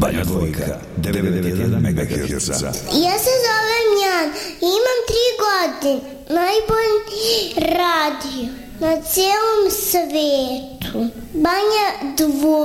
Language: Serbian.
Banja Dvojka, 91 MHz. Ja se zovem Jan, imam 3 godine. Najbolji radio na cijelom svetu. Banja Dvojka.